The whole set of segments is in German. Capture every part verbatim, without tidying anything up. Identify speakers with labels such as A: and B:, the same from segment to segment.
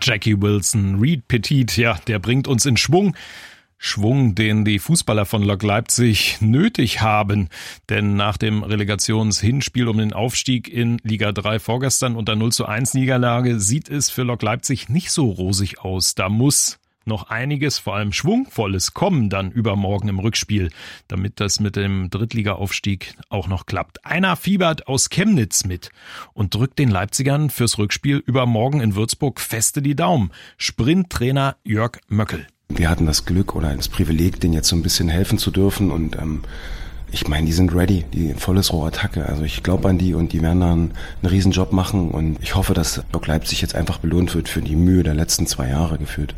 A: Jackie Wilson, Reed Petit, ja, der bringt uns in Schwung. Schwung, den die Fußballer von Lok Leipzig nötig haben. Denn nach dem Relegationshinspiel um den Aufstieg in Liga drei vorgestern und der null zu eins Niederlage sieht es für Lok Leipzig nicht so rosig aus. Da muss noch einiges, vor allem Schwungvolles, kommen dann übermorgen im Rückspiel, damit das mit dem Drittliga-Aufstieg auch noch klappt. Einer fiebert aus Chemnitz mit und drückt den Leipzigern fürs Rückspiel übermorgen in Würzburg feste die Daumen. Sprinttrainer Jörg Möckel.
B: Wir hatten das Glück oder das Privileg, denen jetzt so ein bisschen helfen zu dürfen und ähm, ich meine, die sind ready, die volles Rohr Attacke. Also ich glaube an die und die werden dann einen riesen Job machen und ich hoffe, dass Lok Leipzig jetzt einfach belohnt wird für die Mühe der letzten zwei Jahre gefühlt.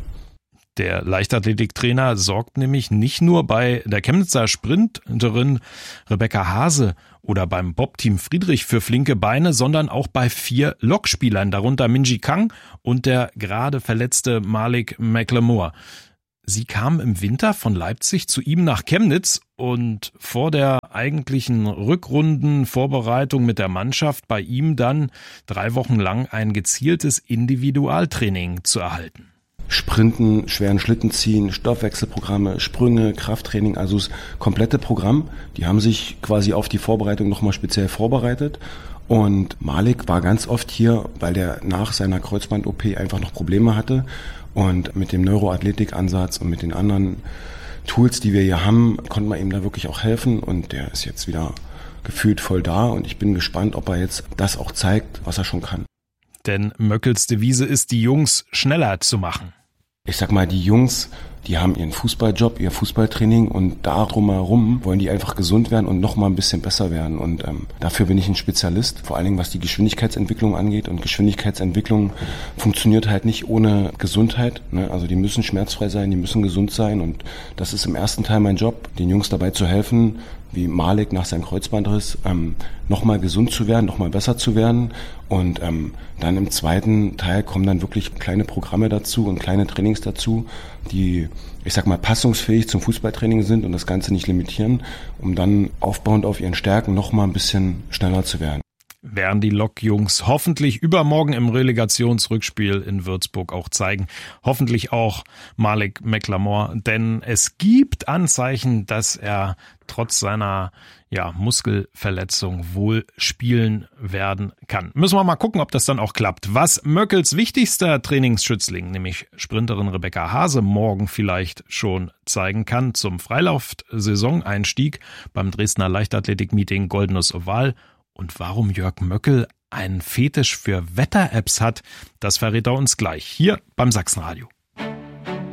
A: Der Leichtathletiktrainer sorgt nämlich nicht nur bei der Chemnitzer Sprinterin Rebecca Hase oder beim Bob-Team Friedrich für flinke Beine, sondern auch bei vier Lokspielern, darunter Minji Kang und der gerade verletzte Malik McLemore. Sie kam im Winter von Leipzig zu ihm nach Chemnitz und vor der eigentlichen Rückrundenvorbereitung mit der Mannschaft bei ihm dann drei Wochen lang ein gezieltes Individualtraining zu erhalten.
B: Sprinten, schweren Schlitten ziehen, Stoffwechselprogramme, Sprünge, Krafttraining, also das komplette Programm. Die haben sich quasi auf die Vorbereitung nochmal speziell vorbereitet. Und Malik war ganz oft hier, weil der nach seiner Kreuzband-O P einfach noch Probleme hatte. Und mit dem Neuroathletik-Ansatz und mit den anderen Tools, die wir hier haben, konnte man ihm da wirklich auch helfen. Und der ist jetzt wieder gefühlt voll da. Und ich bin gespannt, ob er jetzt das auch zeigt, was er schon kann.
A: Denn Möckels Devise ist, die Jungs schneller zu machen.
B: Ich sag mal, die Jungs, die haben ihren Fußballjob, ihr Fußballtraining und da drumherum wollen die einfach gesund werden und noch mal ein bisschen besser werden. Und ähm, dafür bin ich ein Spezialist, vor allen Dingen was die Geschwindigkeitsentwicklung angeht. Und Geschwindigkeitsentwicklung funktioniert halt nicht ohne Gesundheit, ne? Also die müssen schmerzfrei sein, die müssen gesund sein. Und das ist im ersten Teil mein Job, den Jungs dabei zu helfen, wie Malik nach seinem Kreuzbandriss, ähm, nochmal gesund zu werden, nochmal besser zu werden. Und ähm, dann im zweiten Teil kommen dann wirklich kleine Programme dazu und kleine Trainings dazu, die, ich sag mal, passungsfähig zum Fußballtraining sind und das Ganze nicht limitieren, um dann aufbauend auf ihren Stärken nochmal ein bisschen schneller zu werden.
A: Werden die Lok-Jungs hoffentlich übermorgen im Relegationsrückspiel in Würzburg auch zeigen. Hoffentlich auch Malik McLemore, denn es gibt Anzeichen, dass er trotz seiner ja, Muskelverletzung wohl spielen werden kann. Müssen wir mal gucken, ob das dann auch klappt. Was Möckels wichtigster Trainingsschützling, nämlich Sprinterin Rebecca Hase, morgen vielleicht schon zeigen kann zum Freilauf-Saisoneinstieg beim Dresdner Leichtathletik-Meeting Goldenes Oval. Und warum Jörg Möckel einen Fetisch für Wetter-Apps hat, das verrät er uns gleich hier beim Sachsenradio.